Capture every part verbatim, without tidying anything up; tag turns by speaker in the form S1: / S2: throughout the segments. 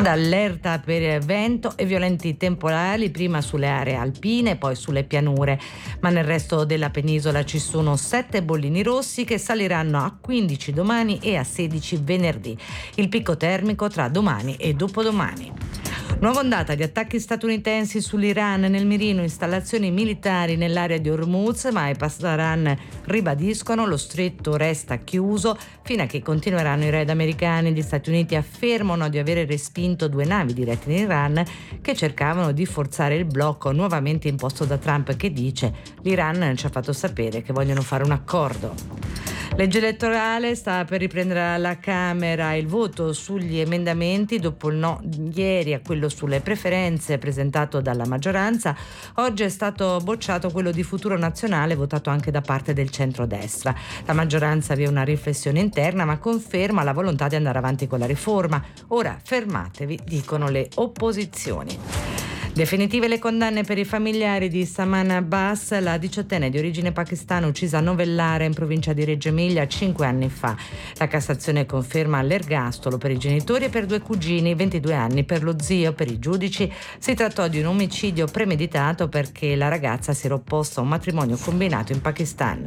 S1: Allerta per vento e violenti temporali, prima sulle aree alpine, poi sulle pianure, ma nel resto della penisola ci sono sette bollini rossi che saliranno a quindici domani e a sedici venerdì. Il picco termico tra domani e dopodomani. Nuova ondata di attacchi statunitensi sull'Iran, nel mirino installazioni militari nell'area di Hormuz, ma i Pasdaran ribadiscono lo stretto resta chiuso fino a che continueranno i raid americani. Gli Stati Uniti affermano di avere respinto due navi dirette in Iran che cercavano di forzare il blocco nuovamente imposto da Trump, che dice l'Iran ci ha fatto sapere che vogliono fare un accordo. Legge elettorale, sta per riprendere alla Camera il voto sugli emendamenti dopo il no ieri a quello sulle preferenze presentato dalla maggioranza. Oggi è stato bocciato quello di Futuro Nazionale, votato anche da parte del centrodestra. La maggioranza avvia una riflessione interna ma conferma la volontà di andare avanti con la riforma. Ora fermatevi, dicono le opposizioni. Definitive le condanne per i familiari di Saman Abbas, la diciottenne di origine pakistana uccisa a Novellara in provincia di Reggio Emilia cinque anni fa. La Cassazione conferma l'ergastolo per i genitori e per due cugini, ventidue anni per lo zio. Per i giudici si trattò di un omicidio premeditato perché la ragazza si era opposta a un matrimonio combinato in Pakistan.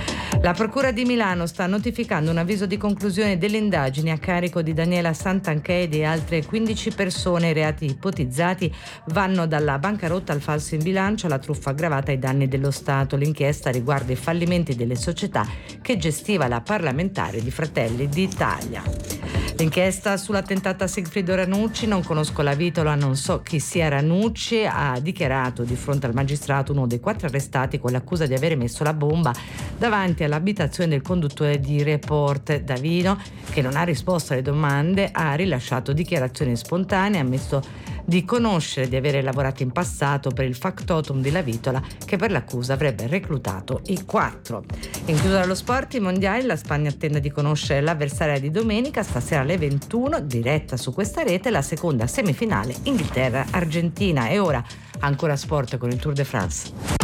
S1: La Procura di Milano sta notificando un avviso di conclusione delle indagini a carico di Daniela Santanchè e altre quindici persone. I reati ipotizzati vanno dalla bancarotta al falso in bilancio alla truffa aggravata ai danni dello Stato. L'inchiesta riguarda i fallimenti delle società che gestiva la parlamentare di Fratelli d'Italia. L'inchiesta sull'attentato a Sigfrido Ranucci, non conosco la vitola, non so chi sia Ranucci, ha dichiarato di fronte al magistrato uno dei quattro arrestati con l'accusa di avere messo la bomba davanti all'abitazione del conduttore di Report. Davino, che non ha risposto alle domande, ha rilasciato dichiarazioni spontanee, ha ammesso di conoscere, di avere lavorato in passato per il factotum di La Vitola, che per l'accusa avrebbe reclutato i quattro. In chiusura allo sport, i mondiali, la Spagna attende di conoscere l'avversaria di domenica, stasera alle ventuno, diretta su questa rete, la seconda semifinale Inghilterra-Argentina. E ora ancora sport con il Tour de France.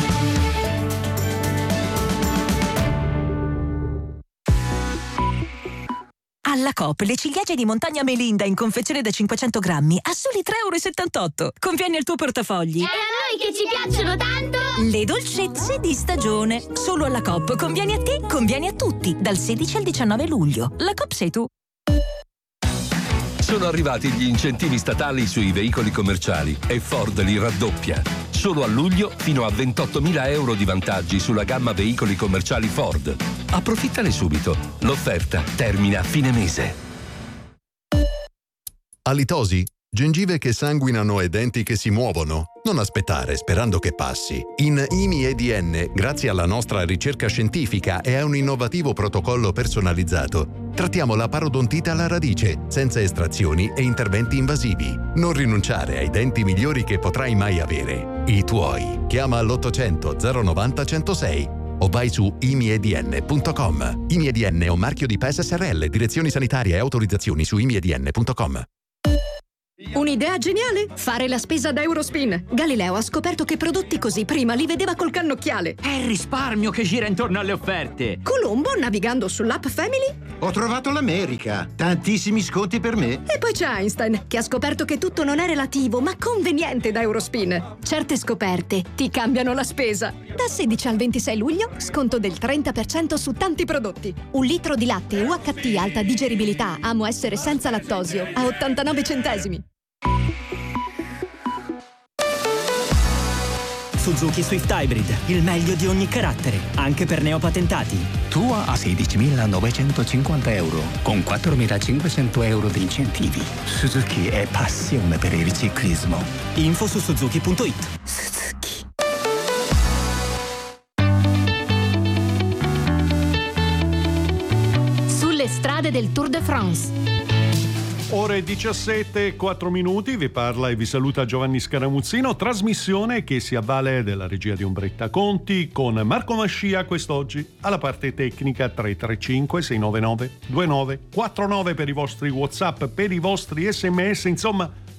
S2: Alla Coop le ciliegie di montagna Melinda in confezione da cinquecento grammi a soli tre virgola settantotto euro. Conviene al tuo portafogli.
S3: E a noi che ci piacciono tanto!
S2: Le dolcezze di stagione. Solo alla Coop. Conviene a te, conviene a tutti. Dal sedici al diciannove luglio. La Coop sei tu.
S4: Sono arrivati gli incentivi statali sui veicoli commerciali e Ford li raddoppia. Solo a luglio fino a ventottomila euro di vantaggi sulla gamma veicoli commerciali Ford. Approfittane subito. L'offerta termina a fine mese.
S5: Alitosi? Gengive che sanguinano e denti che si muovono? Non aspettare sperando che passi. In I M I E D N, grazie alla nostra ricerca scientifica e a un innovativo protocollo personalizzato, trattiamo la parodontite alla radice, senza estrazioni e interventi invasivi. Non rinunciare ai denti migliori che potrai mai avere. I tuoi. Chiama all'ottocento zero novanta centosei o vai su i m i e d n punto com. I M I E D N è un marchio di P E S S R L, direzioni sanitarie e autorizzazioni su i m i e d n punto com.
S6: Un'idea geniale? Fare la spesa da Eurospin. Galileo ha scoperto che prodotti così prima li vedeva col cannocchiale.
S7: È il risparmio che gira intorno alle offerte.
S6: Colombo, navigando sull'app Family,
S8: ho trovato l'America. Tantissimi sconti per me.
S6: E poi c'è Einstein, che ha scoperto che tutto non è relativo, ma conveniente da Eurospin. Certe scoperte ti cambiano la spesa. Da sedici al ventisei luglio, sconto del trenta per cento su tanti prodotti. Un litro di latte U H T alta digeribilità, amo essere senza lattosio, a ottantanove centesimi.
S9: Suzuki Swift Hybrid, il meglio di ogni carattere, anche per neopatentati.
S10: Tua a sedicimilanovecentocinquanta euro, con quattromilacinquecento euro di incentivi. Suzuki è passione per il ciclismo.
S9: Info su suzuki punto it.
S10: Suzuki.
S11: Sulle strade del Tour de France.
S12: Ore diciassette, quattro minuti, vi parla e vi saluta Giovanni Scaramuzzino, trasmissione che si avvale della regia di Ombretta Conti con Marco Mascia quest'oggi alla parte tecnica. Tre tre cinque sei nove nove due nove quattro nove per i vostri WhatsApp, per i vostri sms, insomma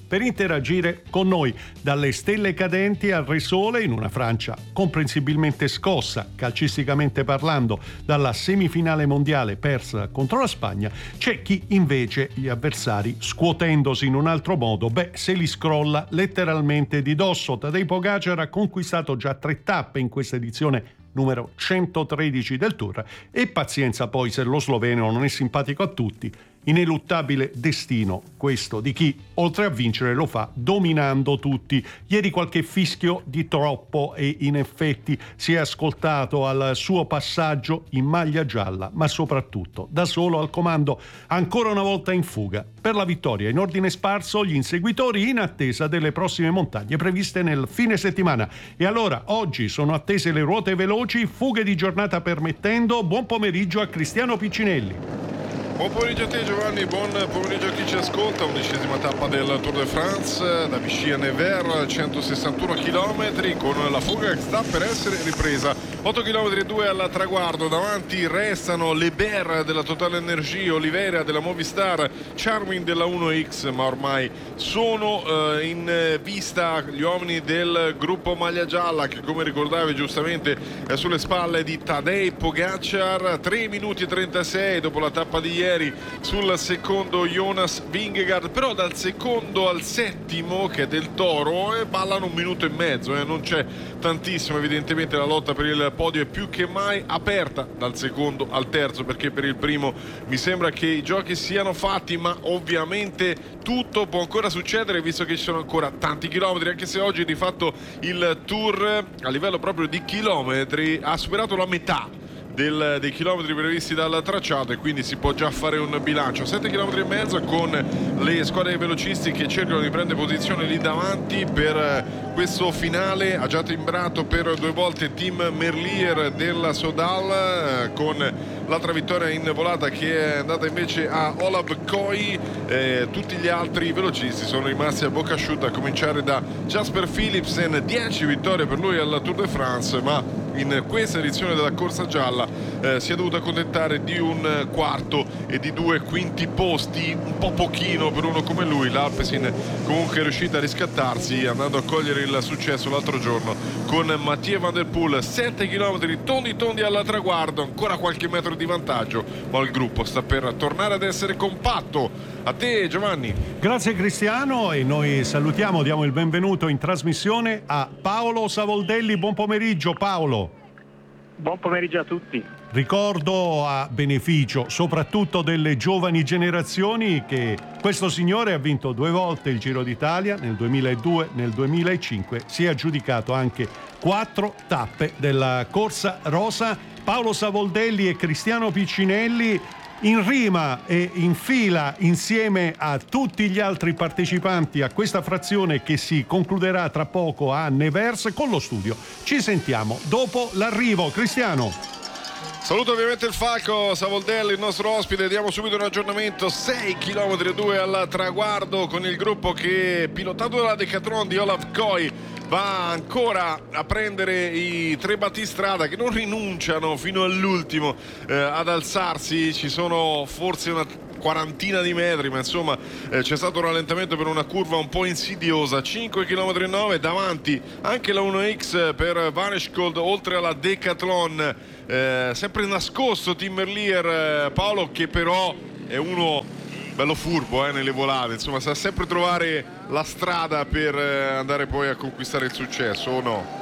S12: per interagire con noi. Dalle stelle cadenti al Re Sole, in una Francia comprensibilmente scossa, calcisticamente parlando, dalla semifinale mondiale persa contro la Spagna, c'è chi invece gli avversari, scuotendosi in un altro modo, beh, se li scrolla letteralmente di dosso. Tadej Pogačar ha conquistato già tre tappe in questa edizione numero centotredici del Tour, e pazienza poi se lo sloveno non è simpatico a tutti. Ineluttabile destino questo di chi, oltre a vincere, lo fa dominando tutti. Ieri qualche fischio di troppo e in effetti si è ascoltato al suo passaggio in maglia gialla, ma soprattutto da solo al comando, ancora una volta in fuga per la vittoria. In ordine sparso gli inseguitori in attesa delle prossime montagne previste nel fine settimana. E allora oggi sono attese le ruote veloci, fughe di giornata permettendo. Buon pomeriggio a Cristiano Piccinelli.
S13: Buon pomeriggio a te Giovanni, buon pomeriggio a chi ci ascolta. Undicesima tappa del Tour de France da Vichy a Nevers, centosessantuno chilometri, con la fuga che sta per essere ripresa. otto chilometri e due al traguardo, davanti restano Lebert della Total Energy, Oliveira della Movistar, Charmin della uno X, ma ormai sono eh, in vista gli uomini del gruppo maglia gialla che, come ricordavi giustamente, è sulle spalle di Tadej Pogačar. tre minuti e trentasei dopo la tappa di ieri sul secondo Jonas Vingegaard, però dal secondo al settimo, che è del Toro, e ballano un minuto e mezzo, eh. non c'è tantissimo. Evidentemente la lotta per il podio è più che mai aperta dal secondo al terzo, perché per il primo mi sembra che i giochi siano fatti, ma ovviamente tutto può ancora succedere visto che ci sono ancora tanti chilometri, anche se oggi di fatto il Tour a livello proprio di chilometri ha superato la metà Del, dei chilometri previsti dal tracciato, e quindi si può già fare un bilancio. Sette chilometri e mezzo con le squadre velocisti che cercano di prendere posizione lì davanti per questo finale. Ha già timbrato per due volte Tim Merlier della Sodal, con l'altra vittoria in volata che è andata invece a Olav Koy. Eh, tutti gli altri velocisti sono rimasti a bocca asciutta, a cominciare da Jasper Philipsen. dieci vittorie per lui al Tour de France, ma in questa edizione della corsa gialla eh, si è dovuto accontentare di un quarto e di due quinti posti, un po' pochino per uno come lui. L'Alpecin comunque è riuscita a riscattarsi, andando a cogliere il successo l'altro giorno con Mathieu Van Der Poel. Sette chilometri tondi tondi al traguardo, ancora qualche metro di vantaggio, ma il gruppo sta per tornare ad essere compatto. A te Giovanni.
S12: Grazie Cristiano, e noi salutiamo, diamo il benvenuto in trasmissione a Paolo Savoldelli. Buon pomeriggio Paolo.
S14: Buon pomeriggio a tutti.
S12: Ricordo a beneficio soprattutto delle giovani generazioni che questo signore ha vinto due volte il Giro d'Italia, nel duemiladue, nel duemilacinque, si è aggiudicato anche quattro tappe della corsa rosa. Paolo Savoldelli e Cristiano Piccinelli in rima e in fila insieme a tutti gli altri partecipanti a questa frazione che si concluderà tra poco a Nevers con lo studio. Ci sentiamo dopo l'arrivo. Cristiano.
S13: Saluto ovviamente il Falco Savoldelli, il nostro ospite. Diamo subito un aggiornamento. sei chilometri e due al traguardo, con il gruppo che, pilotato dalla Decathlon di Olav Koy, va ancora a prendere i tre battistrada che non rinunciano fino all'ultimo eh, ad alzarsi. Ci sono forse una quarantina di metri, ma insomma eh, c'è stato un rallentamento per una curva un po' insidiosa. Cinque chilometri e nove, davanti anche la uno X per Vanderpoel, oltre alla Decathlon. Eh, sempre nascosto Tim Merlier, eh, Paolo, che però è uno bello furbo eh, nelle volate, insomma sa sempre trovare la strada per eh, andare poi a conquistare il successo, o no?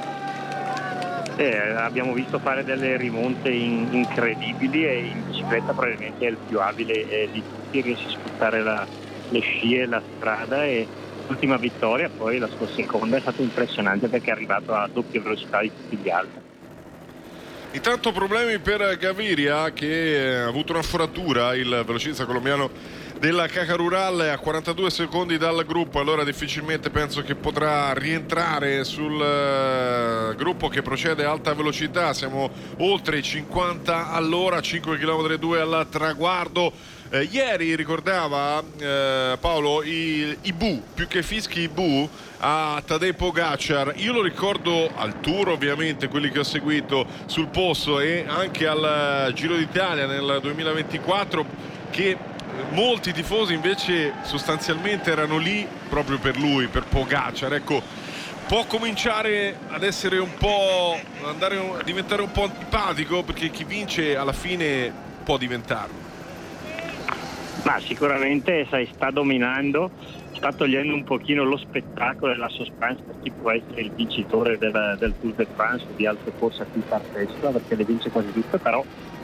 S14: Eh, abbiamo visto fare delle rimonte in, incredibili, e in bicicletta probabilmente è il più abile eh, di tutti, riesce a sfruttare la, le scie, la strada, e l'ultima vittoria poi la sua seconda è stata impressionante perché è arrivato a doppia velocità di tutti gli altri.
S13: Intanto problemi per Gaviria, che ha avuto una frattura, il velocista colombiano della Caja Rural, a quarantadue secondi dal gruppo. Allora difficilmente penso che potrà rientrare sul uh, gruppo che procede a alta velocità. Siamo oltre i cinquanta all'ora, cinque chilometri e due al traguardo. Eh, ieri ricordava eh, Paolo i, i bu, più che fischi i bu a Tadej Pogačar. Io lo ricordo al Tour, ovviamente, quelli che ho seguito sul posto, e anche al Giro d'Italia nel duemilaventiquattro, che molti tifosi invece sostanzialmente erano lì proprio per lui, per Pogačar. Ecco, può cominciare ad essere un po' andare a diventare un po' antipatico, perché chi vince alla fine può diventarlo.
S14: Ma sicuramente sai, sta dominando, sta togliendo un pochino lo spettacolo e la suspense per chi può essere il vincitore del, del Tour de France o di altre corse a cui partecipa, perché le vince quasi tutte. Però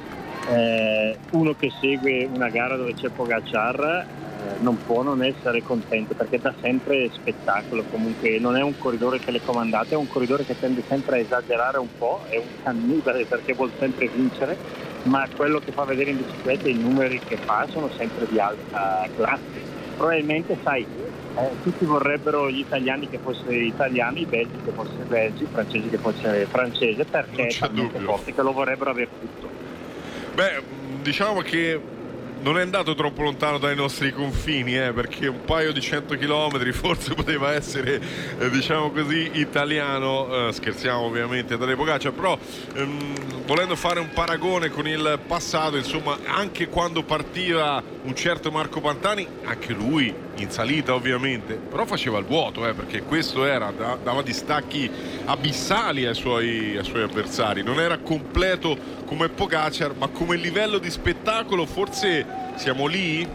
S14: eh, uno che segue una gara dove c'è Pogačar eh, non può non essere contento, perché dà sempre spettacolo. Comunque non è un corridore che le comandate, è un corridore che tende sempre a esagerare un po', è un cannibale perché vuol sempre vincere, ma quello che fa vedere in bicicletta, i numeri che fa sono sempre di alta classe. Probabilmente sai, eh, tutti vorrebbero gli italiani che fossero italiani, i belgi che fossero belgi, i francesi che fossero francesi, perché è talmente forte che lo vorrebbero avere tutto.
S13: Beh, diciamo che non è andato troppo lontano dai nostri confini, eh, perché un paio di cento chilometri forse poteva essere, eh, diciamo così, italiano. Eh, scherziamo ovviamente Tadej Pogačar, però ehm, volendo fare un paragone con il passato, insomma, anche quando partiva un certo Marco Pantani, anche lui in salita ovviamente, però faceva il vuoto, eh, perché questo era, da, dava distacchi abissali ai suoi, ai suoi avversari. Non era completo come Pogačar, ma come livello di spettacolo forse siamo lì?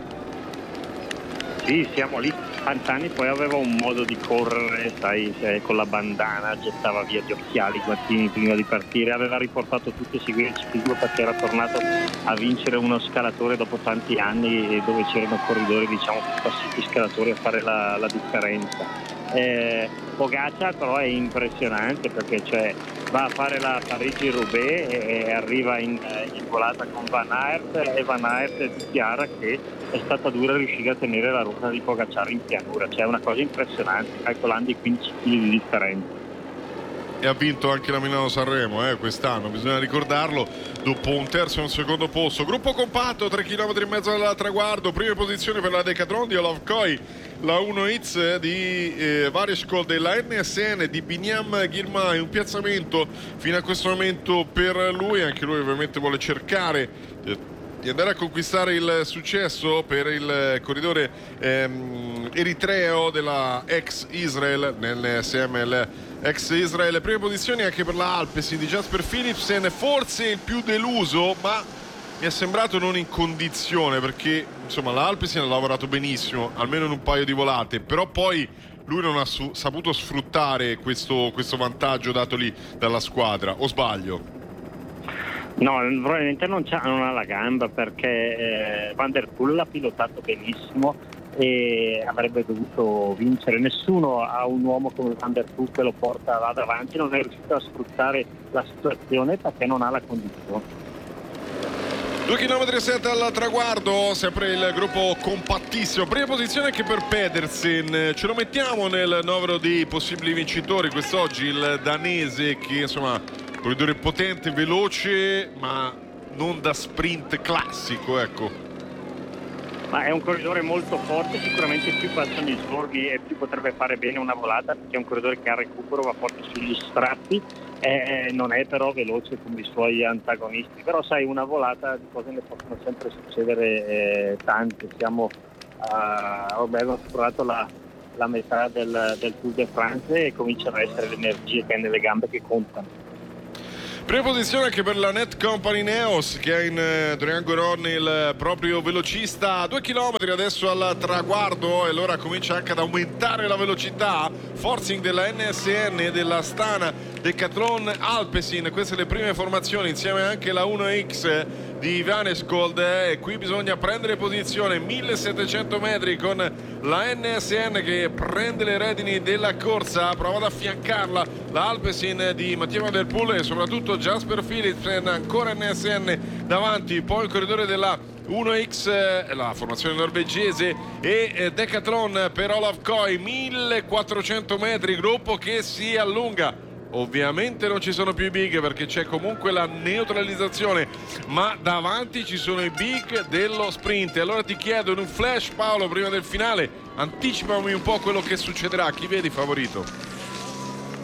S14: Sì, siamo lì. Pantani poi aveva un modo di correre, sai, con la bandana, gettava via gli occhiali, i guantini prima di partire, aveva riportato tutti a seguire il ciclismo perché era tornato a vincere uno scalatore dopo tanti anni, dove c'erano corridori, diciamo, passati scalatori a fare la, la differenza. Eh, Pogačar però è impressionante, perché cioè va a fare la Parigi-Roubaix e, e arriva in, in volata con Van Aert, e Van Aert dichiara che è stata dura riuscire a tenere la ruota di Pogačar in pianura, cioè è una cosa impressionante, calcolando i quindici chili di differenza.
S13: E ha vinto anche la Milano-Sanremo eh, quest'anno, bisogna ricordarlo, dopo un terzo e un secondo posto. Gruppo compatto, tre chilometri e mezzo dal traguardo, prime posizioni per la Decathlon di Olavkoi, la uno X di eh, Vareskol della N S N di Binyam Girmay, un piazzamento fino a questo momento per lui, anche lui ovviamente vuole cercare eh, di andare a conquistare il successo per il corridore ehm, eritreo della ex Israel nel S M L ex Israel. Prime posizioni anche per la Alpecin di Jasper Philipsen, forse il più deluso, ma mi è sembrato non in condizione, perché insomma la Alpecin ha lavorato benissimo, almeno in un paio di volate, però poi lui non ha su- saputo sfruttare questo, questo vantaggio datogli dalla squadra, o sbaglio?
S14: No, probabilmente non, c'ha, non ha la gamba, perché eh, Van der Poel l'ha pilotato benissimo e avrebbe dovuto vincere. Nessuno ha un uomo come Van der Poel che lo porta là davanti, non è riuscito a sfruttare la situazione perché non ha la condizione.
S13: due chilometri e sette al traguardo, sempre il gruppo compattissimo. Prima posizione anche per Pedersen, ce lo mettiamo nel novero dei possibili vincitori quest'oggi, il danese, che insomma corridore potente, veloce, ma non da sprint classico, ecco.
S14: Ma è un corridore molto forte, sicuramente più passano gli sborghi e più potrebbe fare bene una volata, perché è un corridore che al recupero va forte sugli strappi, eh, non è però veloce come i suoi antagonisti, però sai, una volata di cose ne possono sempre succedere eh, tante. Siamo uh, ormai abbiamo superato la, la metà del, del Tour de France e cominciano a essere le energie che ha nelle gambe che contano.
S13: Prima posizione anche per la Net Company Neos, che ha in eh, Dorian Goron il proprio velocista. Due chilometri adesso al traguardo, e allora comincia anche ad aumentare la velocità. Forcing della N S N e della Astana Decathlon Alpecin, queste le prime formazioni, insieme anche la uno X di Vanescold, e qui bisogna prendere posizione. Millesettecento metri con la N S N che prende le redini della corsa, prova ad affiancarla la Alpecin di Mathieu Van der Poel e soprattutto Jasper Philipsen, ancora N S N davanti, poi il corridore della uno X, la formazione norvegese, e Decathlon per Olavkoi. Millequattrocento metri, gruppo che si allunga. Ovviamente non ci sono più i big, perché c'è comunque la neutralizzazione, ma davanti ci sono i big dello sprint. E allora ti chiedo in un flash, Paolo, prima del finale, anticipami un po' quello che succederà. Chi vedi favorito?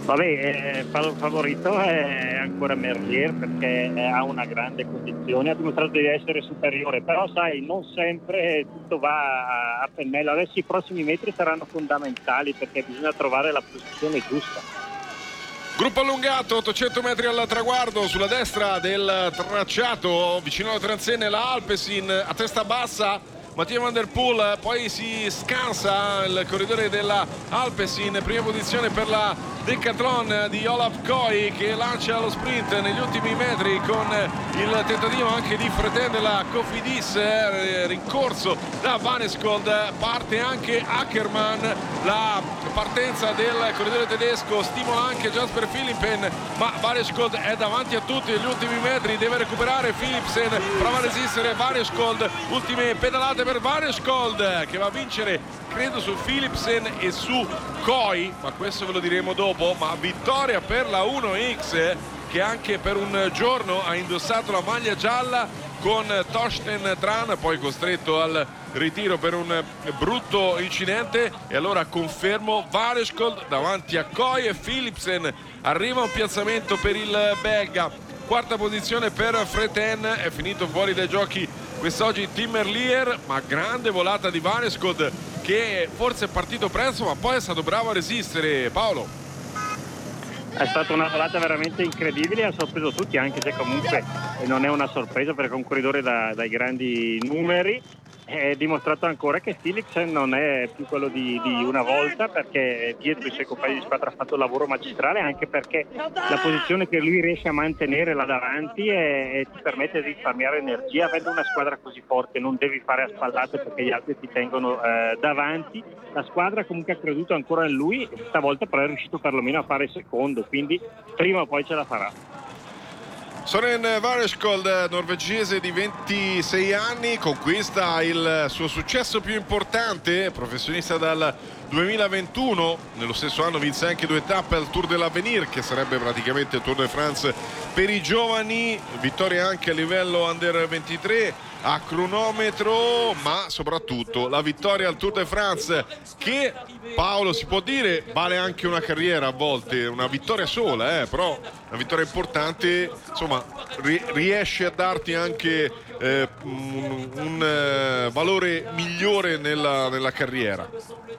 S14: Vabbè, eh, favorito è ancora Merlier perché ha una grande condizione, ha dimostrato di essere superiore, però sai, non sempre tutto va a pennello. Adesso i prossimi metri saranno fondamentali perché bisogna trovare la posizione giusta.
S13: Gruppo allungato, ottocento metri al traguardo, sulla destra del tracciato, vicino alla Transenne, la Alpecin a testa bassa. Mattia Van Der Poel, poi si scansa il corridore della Alpecin, prima posizione per la Decathlon di Olaf Koy che lancia lo sprint negli ultimi metri con il tentativo anche di Freten della Cofidis, eh, rincorso da Vaneskold, parte anche Ackermann, la partenza del corridore tedesco stimola anche Jasper Philippen, ma Vaneskold è davanti a tutti negli ultimi metri, deve recuperare Philipsen, prova a resistere Vaneskold, ultime pedalate per Vaneskold che va a vincere credo su Philipsen e su Koy, ma questo ve lo diremo dopo. Ma vittoria per la uno X che anche per un giorno ha indossato la maglia gialla con Torsten Tran, poi costretto al ritiro per un brutto incidente, e allora confermo Vaneskold davanti a Koy e Philipsen, arriva un piazzamento per il belga. Quarta posizione per Freten, è finito fuori dai giochi quest'oggi Tim Merlier, ma grande volata di Vaneskold che forse è partito presto ma poi è stato bravo a resistere. Paolo.
S14: È stata una volata veramente incredibile, ha sorpreso tutti, anche se comunque non è una sorpresa perché è un corridore da, dai grandi numeri. È dimostrato ancora che Philipsen non è più quello di, di una volta, perché dietro i suoi compagni di squadra ha fatto un lavoro magistrale, anche perché la posizione che lui riesce a mantenere là davanti e, e ti permette di risparmiare energia. Avendo una squadra così forte non devi fare a spallate perché gli altri ti tengono eh, davanti. La squadra comunque ha creduto ancora in lui, stavolta però è riuscito perlomeno a fare secondo, quindi prima o poi ce la farà.
S13: Søren Vaneskold, norvegese di ventisei anni, conquista il suo successo più importante, professionista dal duemilaventuno, nello stesso anno vinse anche due tappe al Tour de l'Avenir, che sarebbe praticamente il Tour de France per i giovani, vittoria anche a livello under ventitré a cronometro, ma soprattutto la vittoria al Tour de France che, Paolo, si può dire vale anche una carriera a volte, una vittoria sola, eh, però una vittoria importante, insomma ri- riesce a darti anche eh, un, un eh, valore migliore nella, nella carriera.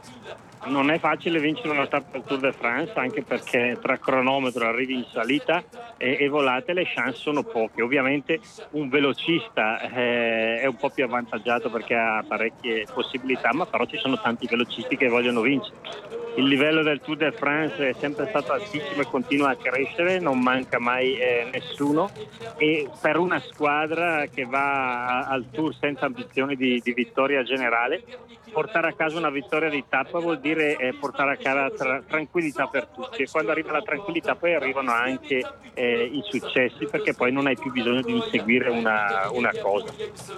S14: Non è facile vincere una tappa al Tour de France, anche perché tra cronometro, arrivi in salita e, e volate le chance sono poche. Ovviamente un velocista eh, è un po' più avvantaggiato perché ha parecchie possibilità, ma però ci sono tanti velocisti che vogliono vincere. Il livello del Tour de France è sempre stato altissimo e continua a crescere, non manca mai eh, nessuno, e per una squadra che va al Tour senza ambizioni di, di vittoria generale, portare a casa una vittoria di tappa vuol dire eh, portare a casa tra- tranquillità per tutti, e quando arriva la tranquillità poi arrivano anche eh, i successi, perché poi non hai più bisogno di inseguire una, una cosa.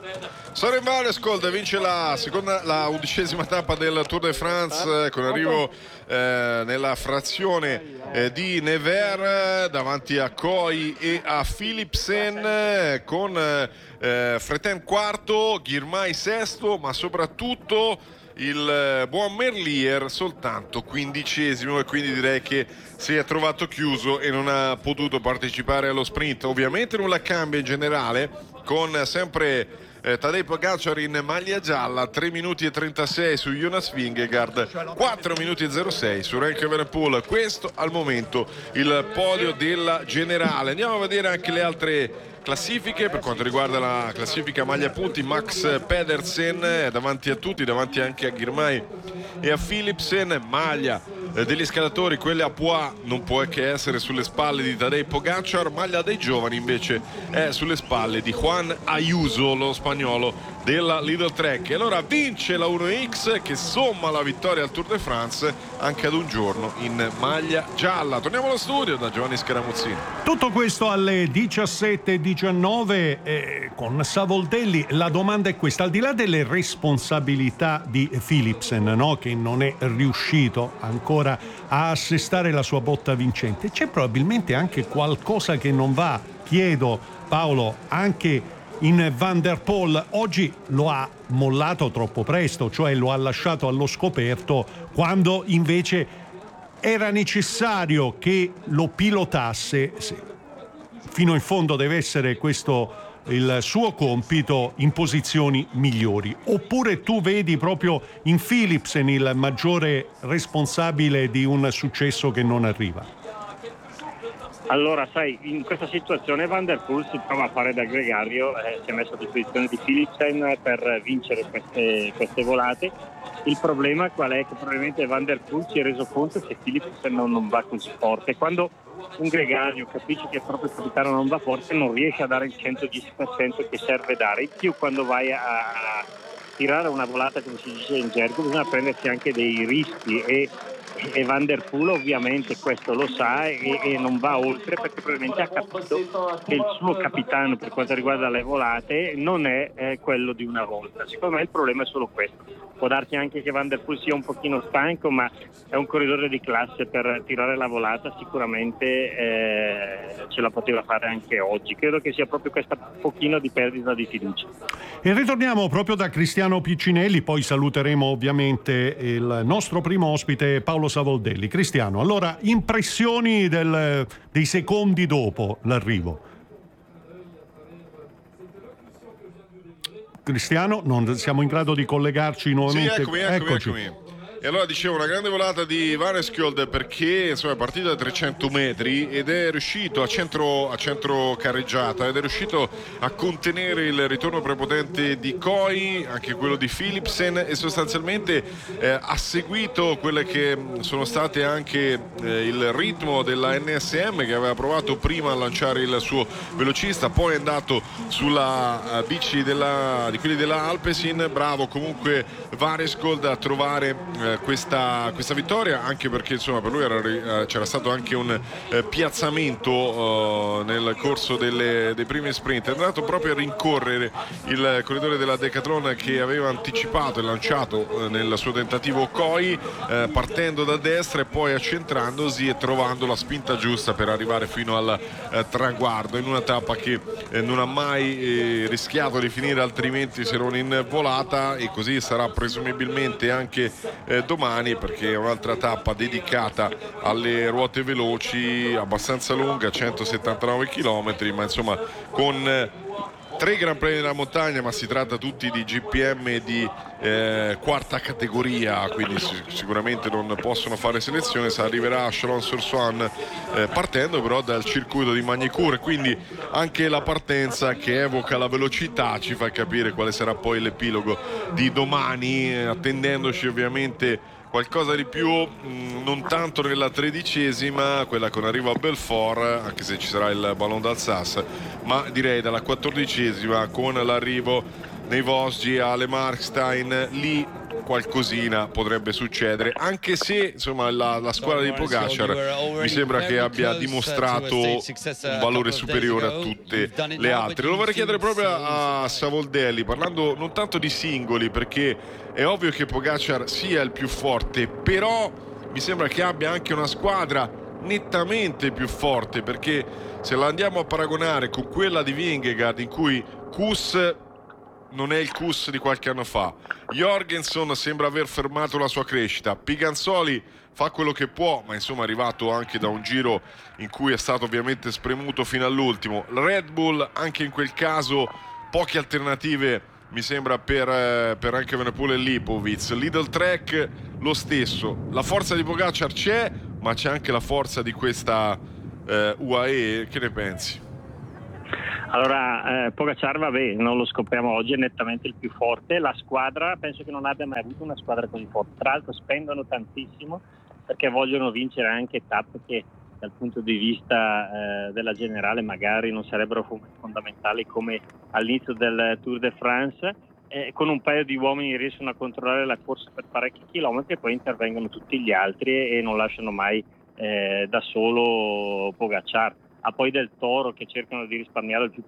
S13: Søren Vaneskold vince la seconda, la undicesima tappa del Tour de France eh, con arrivo eh, nella frazione eh, di Nevers davanti a Koy e a Philipsen, eh, con eh, Freten quarto, Girmay sesto, ma soprattutto il buon Merlier soltanto quindicesimo, e quindi direi che si è trovato chiuso e non ha potuto partecipare allo sprint. Ovviamente nulla cambia in generale, con sempre eh, Tadej Pogacar in maglia gialla, tre minuti e trentasei su Jonas Vingegaard, quattro minuti e zero sei su Remco Evenepoel. Questo al momento il podio della generale. Andiamo a vedere anche le altre classifiche. Per quanto riguarda la classifica maglia punti, Max Pedersen è davanti a tutti, davanti anche a Girmay e a Philipsen. Maglia eh, degli scalatori, quelle a Poix, non può che essere sulle spalle di Tadej Pogacar. Maglia dei giovani invece è sulle spalle di Juan Ayuso, lo spagnolo della Lidl Trek. E allora vince la uno X, che somma la vittoria al Tour de France anche ad un giorno in maglia gialla. Torniamo allo studio da Giovanni Scaramuzzini.
S12: Tutto questo alle diciassette e diciannove eh, con Savoldelli. La domanda è questa: al di là delle responsabilità di Philipsen, no, che non è riuscito ancora a assestare la sua botta vincente, c'è probabilmente anche qualcosa che non va. Chiedo, Paolo, anche in Van Der Poel. Oggi lo ha mollato troppo presto, cioè lo ha lasciato allo scoperto, quando invece era necessario che lo pilotasse, sì, fino in fondo deve essere questo il suo compito, in posizioni migliori, oppure tu vedi proprio in Philipsen il maggiore responsabile di un successo che non arriva?
S14: Allora, sai, in questa situazione Van der Poel si trova a fare da gregario, eh, si è messo a disposizione di Philipsen per vincere queste, queste volate. Il problema qual è? Che probabilmente Van der Poel si è reso conto che Philipsen non, non va così forte. Quando un gregario capisce che il proprio capitano non va forte, non riesce a dare il centodieci per cento che serve dare. In più, quando vai a, a tirare una volata, come si dice in gergo, bisogna prendersi anche dei rischi e e Van der Poel ovviamente questo lo sa e, e non va oltre, perché probabilmente ha capito che il suo capitano per quanto riguarda le volate non è eh, quello di una volta. Secondo me il problema è solo questo. Può darsi anche che Van der Poel sia un pochino stanco, ma è un corridore di classe, per tirare la volata sicuramente eh, ce la poteva fare anche oggi. Credo che sia proprio questa pochino di perdita di fiducia.
S12: E ritorniamo proprio da Cristiano Piccinelli, poi saluteremo ovviamente il nostro primo ospite Paolo Savoldelli. Cristiano, allora impressioni del, dei secondi dopo l'arrivo. Cristiano, non siamo in grado di collegarci nuovamente.
S13: Sì, eccomi, eccomi, eccomi. E allora dicevo, una grande volata di Vaneskjold, perché insomma è partito da trecento metri ed è riuscito a centro, a centro carreggiata ed è riuscito a contenere il ritorno prepotente di Coy, anche quello di Philipsen, e sostanzialmente eh, ha seguito quelle che sono state anche eh, il ritmo della N S M, che aveva provato prima a lanciare il suo velocista, poi è andato sulla uh, bici della, di quelli della Alpecin. Bravo comunque Vaneskjold a trovare eh, Questa, questa vittoria, anche perché insomma per lui era, eh, c'era stato anche un eh, piazzamento eh, nel corso delle, dei primi sprint. È andato proprio a rincorrere il corridore della Decathlon che aveva anticipato e lanciato eh, nel suo tentativo Coy, eh, partendo da destra e poi accentrandosi e trovando la spinta giusta per arrivare fino al eh, traguardo, in una tappa che eh, non ha mai eh, rischiato di finire altrimenti se non in volata, e così sarà presumibilmente anche eh, domani, perché è un'altra tappa dedicata alle ruote veloci, abbastanza lunga, centosettantanove chilometri, ma insomma con eh, tre Gran Premi della montagna, ma si tratta tutti di G P M di eh, quarta categoria, quindi sicuramente non possono fare selezione. Si arriverà a Chalon-sur-Saône eh, partendo però dal circuito di Magny-Cours, quindi anche la partenza che evoca la velocità ci fa capire quale sarà poi l'epilogo di domani, eh, attendendoci ovviamente qualcosa di più, mh, non tanto nella tredicesima, quella con arrivo a Belfort, anche se ci sarà il Ballon d'Alsace, ma direi dalla quattordicesima con l'arrivo nei Vosgi a Le Markstein. Lì qualcosina potrebbe succedere, anche se insomma la, la squadra di Pogacar mi sembra che abbia dimostrato un valore superiore a tutte le altre. Lo vorrei chiedere proprio a Savoldelli, parlando non tanto di singoli, perché è ovvio che Pogacar sia il più forte, però mi sembra che abbia anche una squadra nettamente più forte, perché se la andiamo a paragonare con quella di Vingegaard, in cui Kuss non è il Kuss di qualche anno fa, Jorgenson sembra aver fermato la sua crescita, Piganzoli fa quello che può, ma insomma è arrivato anche da un giro in cui è stato ovviamente spremuto fino all'ultimo. Red Bull, anche in quel caso poche alternative mi sembra per, per anche Evenepoel e Lipovic. Lidl Trek lo stesso. La forza di Pogacar c'è, ma c'è anche la forza di questa eh, U A E. Che ne pensi?
S14: Allora, eh, Pogacar, vabbè, non lo scopriamo oggi, è nettamente il più forte. La squadra, penso che non abbia mai avuto una squadra così forte. Tra l'altro spendono tantissimo perché vogliono vincere anche tappe che dal punto di vista eh, della generale magari non sarebbero fondamentali, come all'inizio del Tour de France. Eh, con un paio di uomini riescono a controllare la corsa per parecchi chilometri e poi intervengono tutti gli altri e, e non lasciano mai eh, da solo Pogacar. Ha poi Del Toro che cercano di risparmiare il più